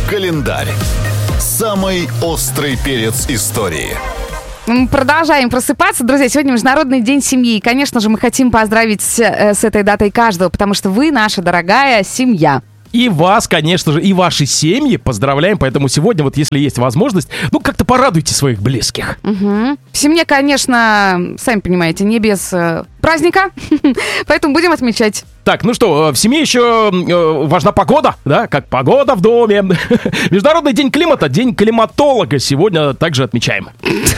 Календарь. Самый острый перец истории. Мы продолжаем просыпаться. Друзья, сегодня Международный день семьи. И, конечно же, мы хотим поздравить с этой датой каждого, потому что вы наша дорогая семья. И вас, конечно же, и ваши семьи поздравляем. Поэтому сегодня, вот если есть возможность, как-то порадуйте своих близких. Угу. В семье, конечно, сами понимаете, не без праздника. Поэтому будем отмечать. Так, ну что, в семье еще важна погода, да, как погода в доме. Международный день климата, день климатолога сегодня также отмечаем.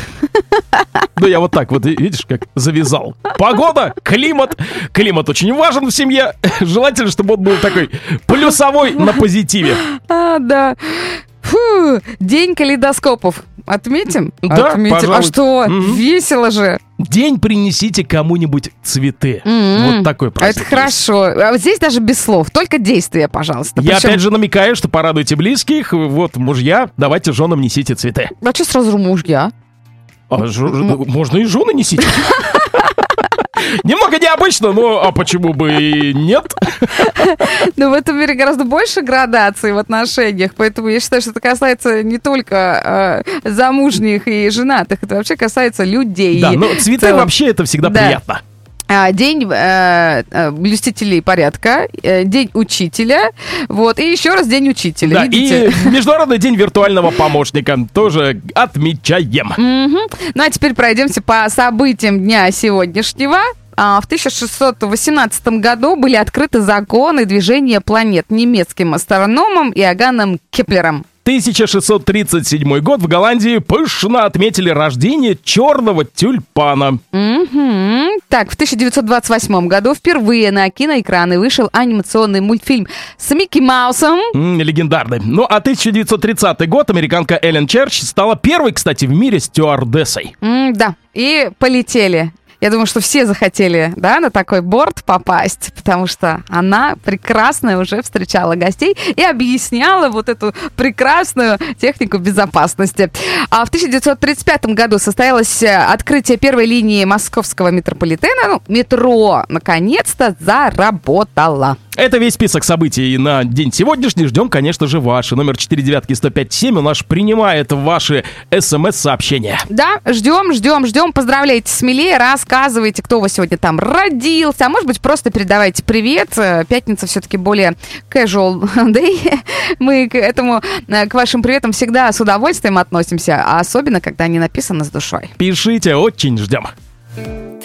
Ну, я вот так вот, видишь, как завязал. Погода, климат. Климат очень важен в семье. Желательно, чтобы он был такой плюсовой на позитиве. Да. Фу, день калейдоскопов. Отметим? Да, отметим. пожалуй. А что, весело же. День принесите кому-нибудь цветы. Вот такой праздник. Это хорошо. А вот здесь даже без слов, только действия, пожалуйста. Я опять же намекаю, что порадуйте близких. Вот, мужья, давайте женам несите цветы. А что сразу мужья? Можно и жены несите. Немного необычно, но а почему бы и нет? Но в этом мире гораздо больше градаций в отношениях, поэтому я считаю, что это касается не только замужних и женатых, это вообще касается людей. Да, но цветы вообще это всегда приятно. День блюстителей порядка, день учителя, вот, и еще раз день учителя. Да, видите? и Международный день виртуального помощника тоже отмечаем. Ну, а теперь пройдемся по событиям дня сегодняшнего. В 1618 году были открыты законы движения планет немецким астрономом Иоганном Кеплером. 1637 год в Голландии пышно отметили рождение черного тюльпана. Так, в 1928 году впервые на киноэкраны вышел анимационный мультфильм с Микки Маусом. Легендарный. Ну, а 1930 год американка Эллен Черч стала первой, кстати, в мире стюардессой. Да, и полетели. Я думаю, что все захотели, да, на такой борт попасть, потому что она прекрасно уже встречала гостей и объясняла вот эту прекрасную технику безопасности. А в 1935 году состоялось открытие первой линии московского метрополитена. Метро наконец-то заработало. Это весь список событий на день сегодняшний. Ждем, конечно же, ваши. Номер 49105-7 у нас принимает ваши смс-сообщения. Да, ждем. Поздравляйте смелее, рассказывайте, кто у вас сегодня там родился. А может быть, просто передавайте привет. Пятница все-таки более casual day. Мы к вашим приветам всегда с удовольствием относимся, а особенно, когда они написаны с душой. Пишите, очень ждем.